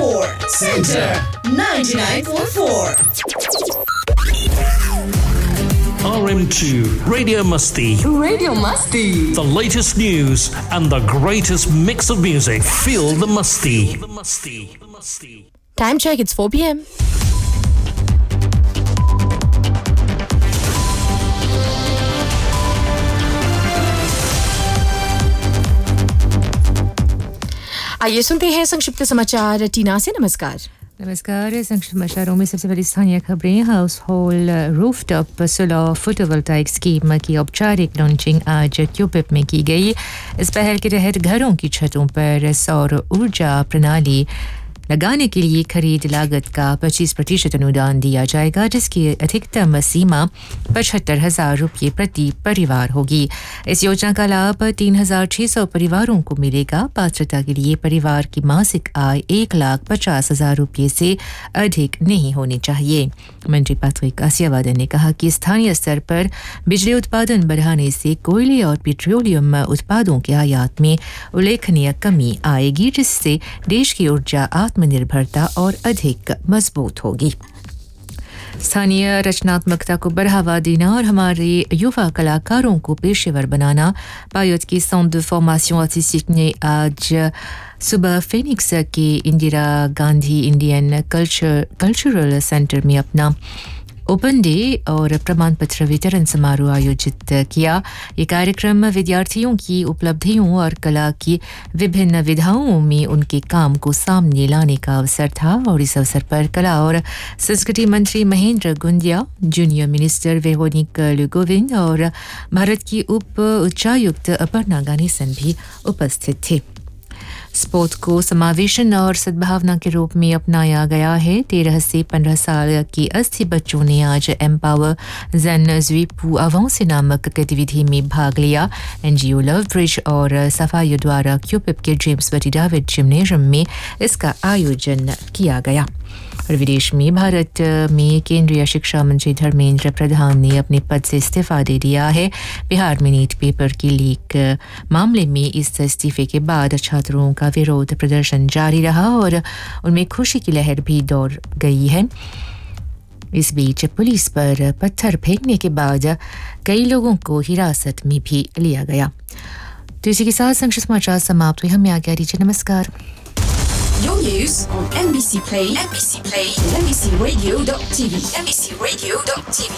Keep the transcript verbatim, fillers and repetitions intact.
four, Center ninety-nine point four. R M two Radio Musti. Radio Musti. The latest news and the greatest mix of music. Feel the Musti. The Musti. The Musti. Time check, it's four p.m. आइए सुनते हैं संक्षिप्त समाचार टीना से। नमस्कार। नमस्कार। संक्षिप्त समाचारों में सबसे पहले स्थानीय खबरें। House hold rooftop solar photovoltaic scheme की औपचारिक लॉन्चिंग आज क्यूपिप में की गई। इस पहल के तहत घरों की छतों पर सौर ऊर्जा प्रणाली लगाने के लिए खरीद लागत का पच्चीस प्रतिशत अनुदान दिया जाएगा, जिसकी अधिकतम सीमा पचहत्तर हजार रुपये प्रति परिवार होगी। इस योजना का लाभ तीन हजार छः सौ परिवारों को मिलेगा। पात्रता के लिए परिवार की मासिक आय एक लाख पचास हजार रुपये से अधिक नहीं होनी चाहिए। मंत्री पैट्रिक आसियावादन ने कहा कि स्थानीय स्तर पर बिजली उत्पादन बढ़ाने से कोयले और पेट्रोलियम उत्पादों के आयात में उल्लेखनीय कमी आएगी, जिससे देश की ऊर्जा आत्मनिर्भरता और अधिक मजबूत होगी। स्थानीय रचनात्मकता को बढ़ावा देना और हमारे युवा कलाकारों को पेशेवर बनाना, पायलट की सेंटर de formation artistique ने आज सुबह फिनिक्स के Indira Gandhi Indian culture cultural centre में अपना ओपन डे और प्रमाण पत्र वितरण समारोह आयोजित किया। ये कार्यक्रम विद्यार्थियों की उपलब्धियों और कला की विभिन्न विधाओं में उनके काम को सामने लाने का अवसर था और इस अवसर पर कला और संस्कृति मंत्री महेंद्र गुंदिया, जूनियर मिनिस्टर वेरोनिक लुगोविन और भारत की उप उच्चायुक्त अपर्णा गानेसन भी उपस्थित थे। स्पोर्ट को समावेशन और सद्भावना के रूप में अपनाया गया है। तेरह से पंद्रह साल के अस्सी बच्चों ने आज एम्पावर जन ज्वीपू अवांसे नामक गतिविधि में भाग लिया। एनजीओ लव ब्रिज और सफाई द्वारा क्यूपिप के जेम्स बटी डेविड जिम्नेशियम में इसका आयोजन किया गया। और विदेश में भारत में केंद्रीय शिक्षा मंत्री धर्मेंद्र प्रधान ने अपने पद से इस्तीफा दे दिया है। बिहार में नीट पेपर की लीक मामले में इस इस्तीफे के बाद छात्रों का विरोध प्रदर्शन जारी रहा और उनमें खुशी की लहर भी दौड़ गई है। इस बीच पुलिस पर पत्थर फेंकने के बाद कई लोगों को हिरासत में भी लिया गया। तो इसी के साथ संक्षिप्त समाचार समाप्त हुए। हमें आज्ञा दीजिए। नमस्कार। Your news on N B C Play, N B C Play, N B C Radio dot T V, N B C Radio dot T V.